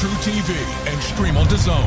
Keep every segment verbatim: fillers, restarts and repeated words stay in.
True T V and stream on DAZN.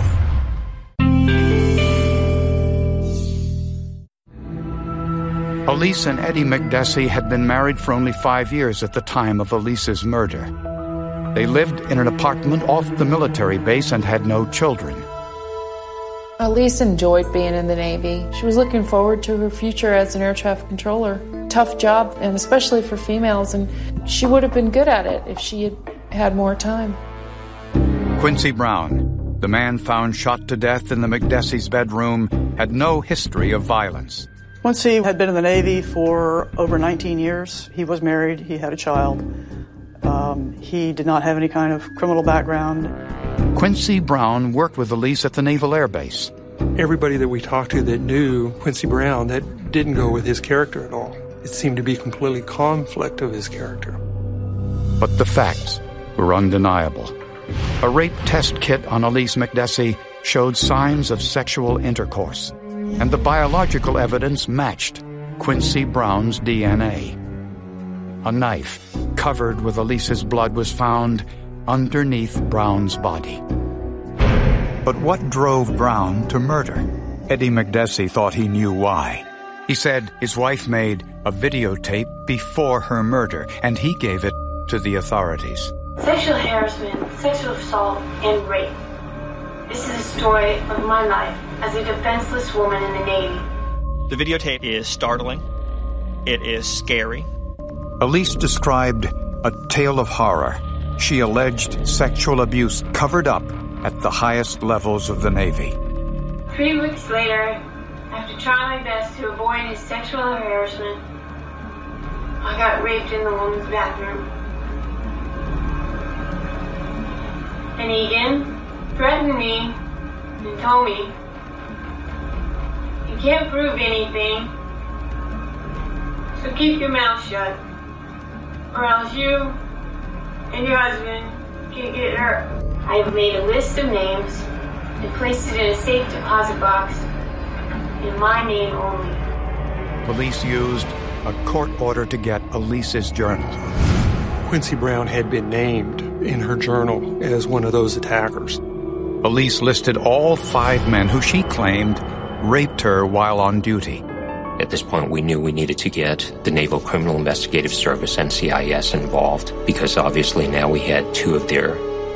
Elise and Eddie McDessie had been married for only five years at the time of Elise's murder. They lived in an apartment off the military base and had no children. Elise enjoyed being in the Navy. She was looking forward to her future as an air traffic controller. Tough job, and especially for females, and she would have been good at it if she had had more time. Quincy Brown, the man found shot to death in the McDessie's bedroom, had no history of violence. Quincy had been in the Navy for over nineteen years. He was married. He had a child. Um, he did not have any kind of criminal background. Quincy Brown worked with Elise at the Naval Air Base. Everybody that we talked to that knew Quincy Brown, that didn't go with his character at all. It seemed to be completely conflict of his character. But the facts were undeniable. A rape test kit on Elise McDessie showed signs of sexual intercourse, and the biological evidence matched Quincy Brown's D N A. A knife covered with Elise's blood was found underneath Brown's body. But what drove Brown to murder? Eddie McDessie thought he knew why. He said his wife made a videotape before her murder, and he gave it to the authorities. Sexual harassment, sexual assault, and rape. This is a story of my life as a defenseless woman in the Navy. The videotape is startling. It is scary. Elise described a tale of horror. She alleged sexual abuse covered up at the highest levels of the Navy. Three weeks later, after trying my best to avoid his sexual harassment, I got raped in the woman's bathroom. And Egan threatened me and told me, "You can't prove anything, so keep your mouth shut, or else you and your husband can get hurt." I have made a list of names and placed it in a safe deposit box in my name only. Police used a court order to get Elise's journal. Quincy Brown had been named in her journal as one of those attackers. Elise listed all five men who she claimed raped her while on duty. At this point, we knew we needed to get the Naval Criminal Investigative Service, N C I S, involved, because obviously now we had two of their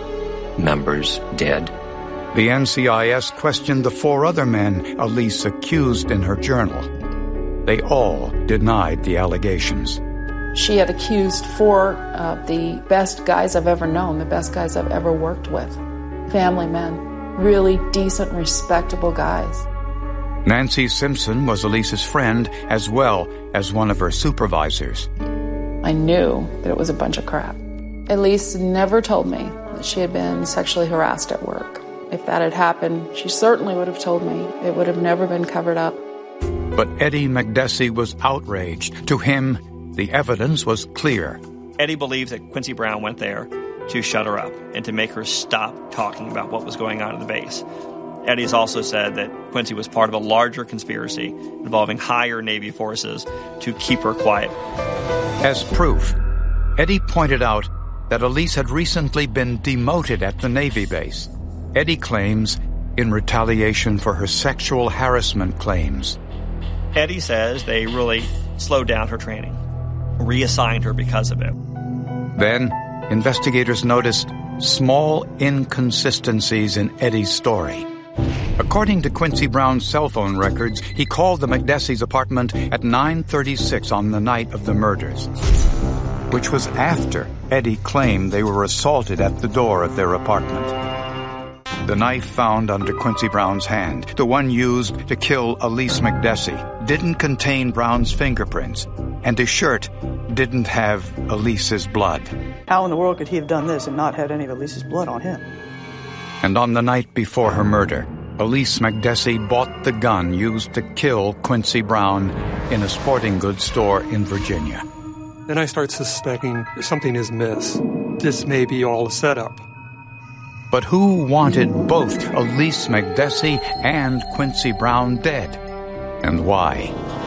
members dead. The N C I S questioned the four other men Elise accused in her journal. They all denied the allegations. She had accused four of the best guys I've ever known, the best guys I've ever worked with. Family men, really decent, respectable guys. Nancy Simpson was Elise's friend as well as one of her supervisors. I knew that it was a bunch of crap. Elise never told me that she had been sexually harassed at work. If that had happened, she certainly would have told me. It would have never been covered up. But Eddie McDessie was outraged. To him, the evidence was clear. Eddie believes that Quincy Brown went there to shut her up and to make her stop talking about what was going on in the base. Eddie has also said that Quincy was part of a larger conspiracy involving higher Navy forces to keep her quiet. As proof, Eddie pointed out that Elise had recently been demoted at the Navy base. Eddie claims in retaliation for her sexual harassment claims. Eddie says they really slowed down her training, reassigned her because of it. Then, investigators noticed small inconsistencies in Eddie's story. According to Quincy Brown's cell phone records, he called the McDessie's apartment at nine thirty-six on the night of the murders, which was after Eddie claimed they were assaulted at the door of their apartment. The knife found under Quincy Brown's hand, the one used to kill Elise McDessie, didn't contain Brown's fingerprints, and his shirt didn't have Elise's blood. How in the world could he have done this and not had any of Elise's blood on him? And on the night before her murder, Elise McDessie bought the gun used to kill Quincy Brown in a sporting goods store in Virginia. Then I start suspecting something is amiss. This may be all a setup. But who wanted both Elise McDessie and Quincy Brown dead? And why?